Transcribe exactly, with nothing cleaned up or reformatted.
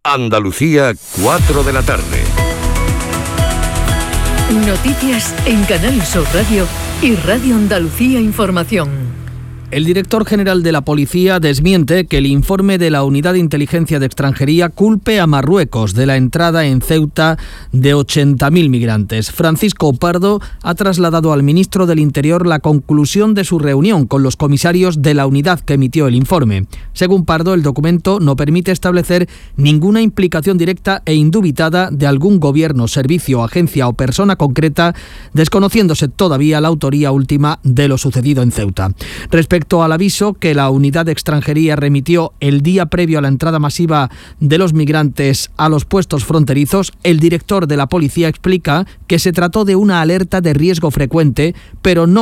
Andalucía, cuatro de la tarde. Noticias en Canal Sur Radio y Radio Andalucía Información. El director general de la Policía desmiente que el informe de la Unidad de Inteligencia de Extranjería culpe a Marruecos de la entrada en Ceuta de ochenta mil migrantes. Francisco Pardo ha trasladado al ministro del Interior la conclusión de su reunión con los comisarios de la unidad que emitió el informe. Según Pardo, el documento no permite establecer ninguna implicación directa e indubitada de algún gobierno, servicio, agencia o persona concreta, desconociéndose todavía la autoría última de lo sucedido en Ceuta. Respecto Respecto al aviso que la Unidad de Extranjería remitió el día previo a la entrada masiva de los migrantes a los puestos fronterizos, el director de la policía explica que se trató de una alerta de riesgo frecuente, pero no